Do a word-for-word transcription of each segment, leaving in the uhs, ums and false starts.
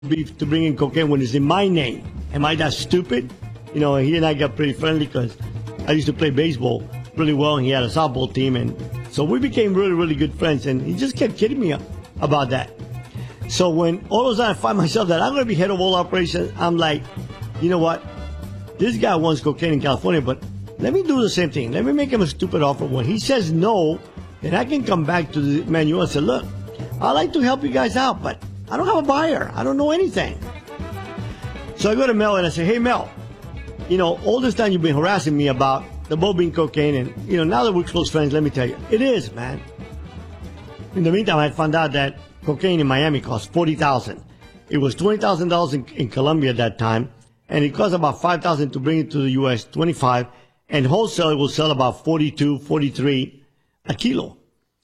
beef to bring in cocaine when it's in my name. Am I that stupid? You know, he and I got pretty friendly because I used to play baseball really well, and he had a softball team, and so we became really, really good friends, and he just kept kidding me about that. So when all of a sudden I find myself that I'm going to be head of all operations, I'm like, you know what? This guy wants cocaine in California, but let me do the same thing. Let me make him a stupid offer. When he says no, then I can come back to the manual and say, look, I'd like to help you guys out, but I don't have a buyer. I don't know anything. So I go to Mel and I say, hey, Mel, you know, all this time you've been harassing me about the boat being cocaine, and, you know, now that we're close friends, let me tell you, it is, man. In the meantime, I found out that cocaine in Miami cost forty thousand dollars. It was twenty thousand dollars in, in Colombia at that time, and it cost about five thousand dollars to bring it to the U S, twenty-five, and wholesale it will sell about forty-two, forty-three a kilo.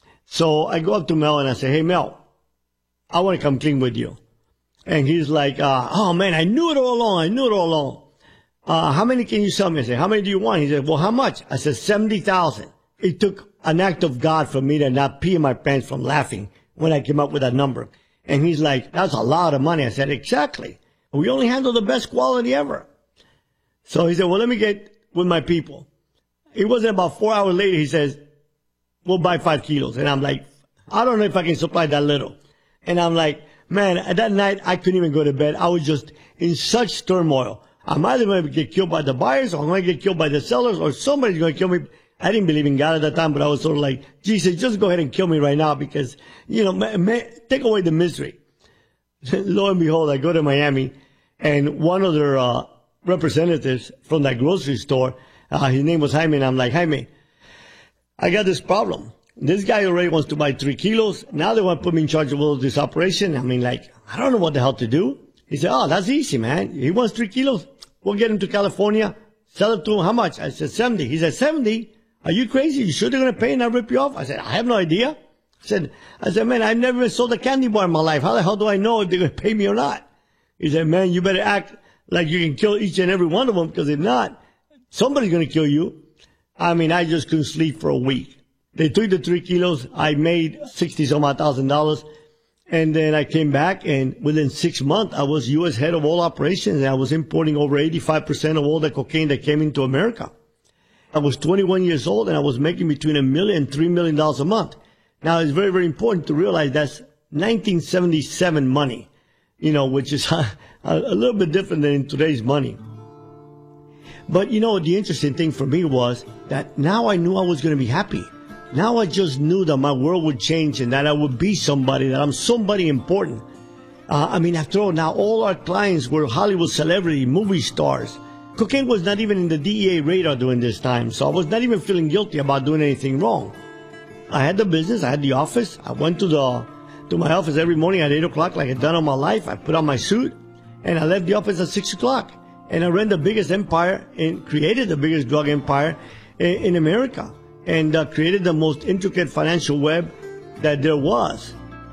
So I go up to Mel and I say, hey, Mel, I want to come clean with you. And he's like, uh, oh, man, I knew it all along. I knew it all along. Uh, how many can you sell me? I said, how many do you want? He said, well, how much? I said, seventy thousand. It took an act of God for me to not pee in my pants from laughing when I came up with that number. And he's like, that's a lot of money. I said, exactly. We only handle the best quality ever. So he said, well, let me get with my people. It wasn't about four hours later. He says, we'll buy five kilos. And I'm like, I don't know if I can supply that little. And I'm like, man, at that night, I couldn't even go to bed. I was just in such turmoil. I'm either going to get killed by the buyers, or I'm going to get killed by the sellers, or somebody's going to kill me. I didn't believe in God at that time, but I was sort of like, Jesus, just go ahead and kill me right now because, you know, ma- ma- take away the misery. Lo and behold, I go to Miami, and one of their uh, representatives from that grocery store, uh, his name was Jaime, and I'm like, Jaime, I got this problem. This guy already wants to buy three kilos. Now they want to put me in charge of all of this operation. I mean, like, I don't know what the hell to do. He said, oh, that's easy, man. He wants three kilos. We'll get him to California, sell it to him. How much? I said, seventy. He said, seventy? Are you crazy? You sure they're going to pay and not rip you off? I said, I have no idea. I said, I said, man, I've never sold a candy bar in my life. How the hell do I know if they're going to pay me or not? He said, man, you better act like you can kill each and every one of them, because if not, somebody's going to kill you. I mean, I just couldn't sleep for a week. They took the three kilos. I made sixty some odd thousand dollars. And then I came back, and within six months, I was U S head of all operations, and I was importing over eighty-five percent of all the cocaine that came into America. I was twenty-one years old, and I was making between a million and three million dollars a month. Now, it's very, very important to realize that's nineteen seventy-seven money, you know, which is a, a little bit different than in today's money. But, you know, the interesting thing for me was that now I knew I was going to be happy. Now I just knew that my world would change and that I would be somebody, that I'm somebody important. Uh, I mean, after all, now all our clients were Hollywood celebrity, movie stars. Cocaine was not even in the D E A radar during this time, so I was not even feeling guilty about doing anything wrong. I had the business, I had the office. I went to the to my office every morning at eight o'clock like I'd done all my life. I put on my suit, and I left the office at six o'clock. And I ran the biggest empire and created the biggest drug empire in, in America. And uh, created the most intricate financial web that there was.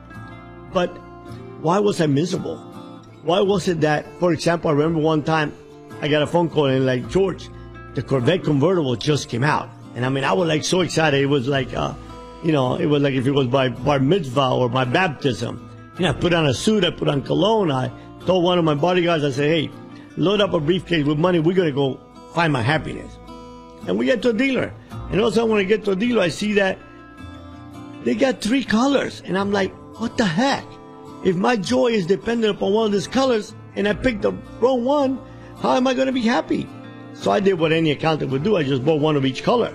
But why was I miserable? Why was it that, for example, I remember one time I got a phone call and like, George, the Corvette convertible just came out. And I mean, I was like so excited. It was like, uh, you know, it was like if it was my bar mitzvah or my baptism. And I put on a suit, I put on cologne. I told one of my bodyguards, I said, hey, load up a briefcase with money. We're going to go find my happiness. And we get to a dealer. And also when I get to a dealer, I see that they got three colors. And I'm like, what the heck? If my joy is dependent upon one of these colors and I picked the wrong one, how am I going to be happy? So I did what any accountant would do. I just bought one of each color.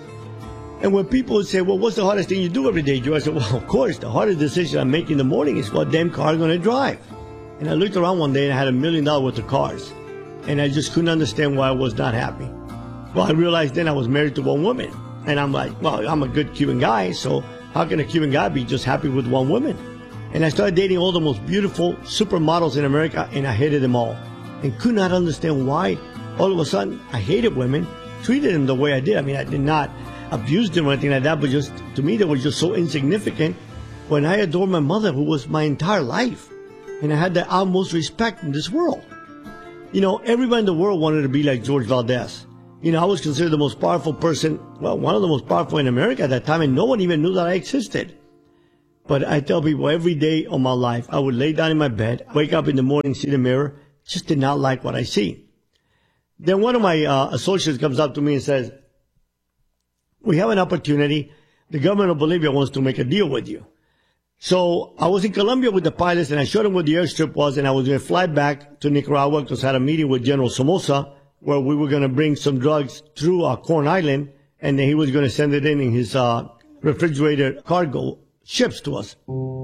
And when people would say, well, what's the hardest thing you do every day, Joe? I said, well, of course, the hardest decision I make in the morning is what damn car I'm going to drive. And I looked around one day and I had a million dollars worth of cars. And I just couldn't understand why I was not happy. Well, I realized then I was married to one woman. And I'm like, well, I'm a good Cuban guy, so how can a Cuban guy be just happy with one woman? And I started dating all the most beautiful supermodels in America, and I hated them all. And could not understand why all of a sudden I hated women, treated them the way I did. I mean, I did not abuse them or anything like that, but just, to me, they were just so insignificant when I adored my mother, who was my entire life. And I had the utmost respect in this world. You know, everybody in the world wanted to be like George Valdez. You know, I was considered the most powerful person, well, one of the most powerful in America at that time, and no one even knew that I existed. But I tell people every day of my life, I would lay down in my bed, wake up in the morning, see the mirror, just did not like what I see. Then one of my uh, associates comes up to me and says, we have an opportunity. The government of Bolivia wants to make a deal with you. So I was in Colombia with the pilots, and I showed them what the airstrip was, and I was going to fly back to Nicaragua because I had a meeting with General Somoza where we were going to bring some drugs through uh, Corn Island, and then he was going to send it in in his uh, refrigerated cargo ships to us.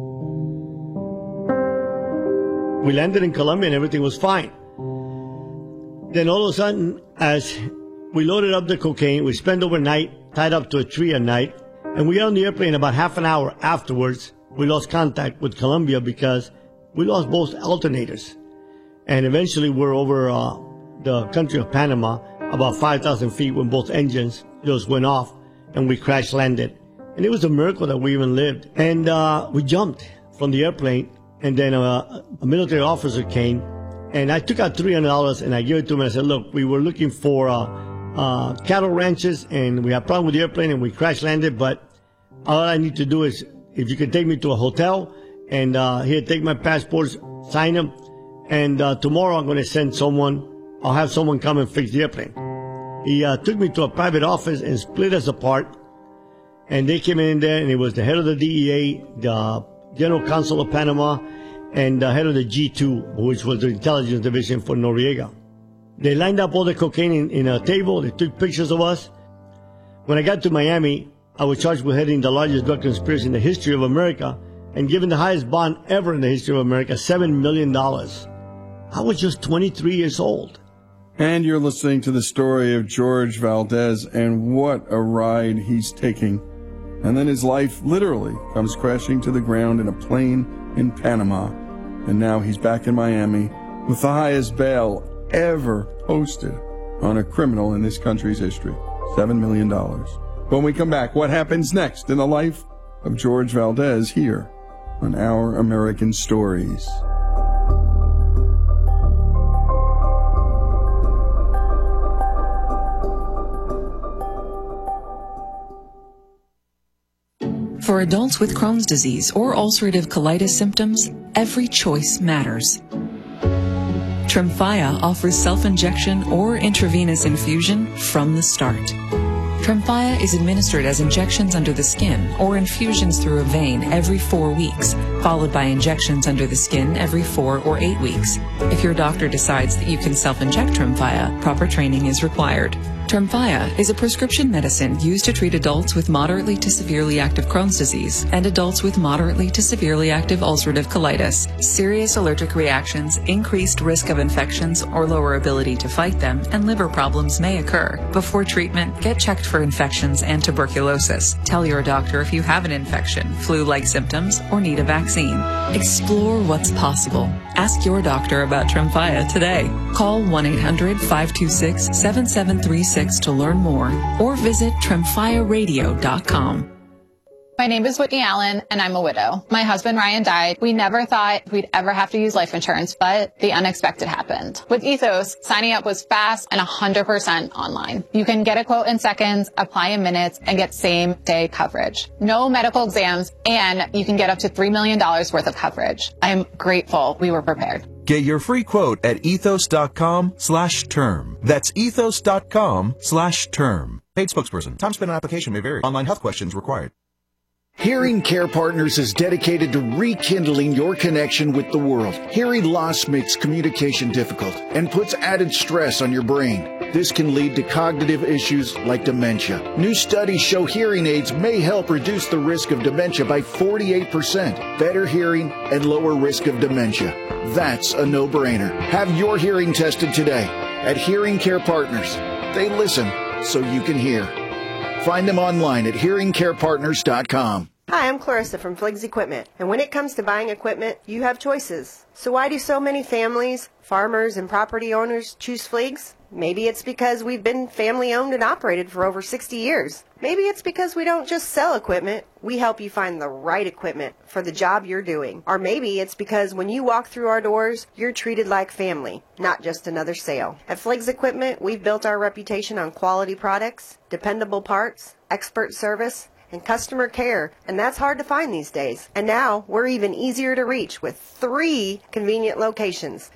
We landed in Colombia, and everything was fine. Then all of a sudden, as we loaded up the cocaine, we spent overnight tied up to a tree at night, and we got on the airplane. About half an hour afterwards, we lost contact with Colombia because we lost both alternators. And eventually we're over uh, the country of Panama, about five thousand feet, when both engines just went off and we crash landed. And it was a miracle that we even lived. And uh, we jumped from the airplane, and then uh, a military officer came, and I took out three hundred dollars and I gave it to him, and I said, look, we were looking for uh, uh, cattle ranches, and we had a problem with the airplane, and we crash landed, but all I need to do is, if you could take me to a hotel, and uh, here, take my passports, sign them, and uh, tomorrow I'm going to send someone, I'll have someone come and fix the airplane. He uh, took me to a private office and split us apart, and they came in there, and it was the head of the D E A, the General Counsel of Panama, and the head of the G two, which was the intelligence division for Noriega. They lined up all the cocaine in, in a table. They took pictures of us. When I got to Miami, I was charged with heading the largest drug conspiracy in the history of America and given the highest bond ever in the history of America, seven million dollars. I was just twenty-three years old. And you're listening to the story of George Valdez, and what a ride he's taking. And then his life literally comes crashing to the ground in a plane in Panama. And now he's back in Miami with the highest bail ever posted on a criminal in this country's history, seven million dollars. When we come back, what happens next in the life of George Valdez here on Our American Stories. For adults with Crohn's disease or ulcerative colitis symptoms, every choice matters. Tremfya offers self-injection or intravenous infusion from the start. Tremfya is administered as injections under the skin or infusions through a vein every four weeks, followed by injections under the skin every four or eight weeks. If your doctor decides that you can self-inject Tremfya, proper training is required. Tremfya is a prescription medicine used to treat adults with moderately to severely active Crohn's disease and adults with moderately to severely active ulcerative colitis. Serious allergic reactions, increased risk of infections or lower ability to fight them, and liver problems may occur. Before treatment, get checked for infections and tuberculosis. Tell your doctor if you have an infection, flu-like symptoms, or need a vaccine. Explore what's possible. Ask your doctor about Tremfya today. Call one eight hundred, five two six, seven seven three six to learn more, or visit tremfya radio dot com. My name is Whitney Allen, and I'm a widow. My husband, Ryan, died. We never thought we'd ever have to use life insurance, but the unexpected happened. With Ethos, signing up was fast and one hundred percent online. You can get a quote in seconds, apply in minutes, and get same-day coverage. No medical exams, and you can get up to three million dollars worth of coverage. I'm grateful we were prepared. Get your free quote at ethos.com slash term. That's ethos.com slash term. Paid spokesperson. Time spent on application may vary. Online health questions required. Hearing Care Partners is dedicated to rekindling your connection with the world. Hearing loss makes communication difficult and puts added stress on your brain. This can lead to cognitive issues like dementia. New studies show hearing aids may help reduce the risk of dementia by forty-eight percent. Better hearing and lower risk of dementia. That's a no-brainer. Have your hearing tested today at Hearing Care Partners. They listen so you can hear. Find them online at hearing care partners dot com. Hi, I'm Clarissa from Fliggs Equipment, and when it comes to buying equipment, you have choices. So why do so many families, farmers, and property owners choose Fliggs? Maybe it's because we've been family owned and operated for over sixty years. Maybe it's because we don't just sell equipment, we help you find the right equipment for the job you're doing. Or maybe it's because when you walk through our doors, you're treated like family, not just another sale. At Fliggs Equipment, we've built our reputation on quality products, dependable parts, expert service, and customer care, and that's hard to find these days. And now we're even easier to reach with three convenient locations.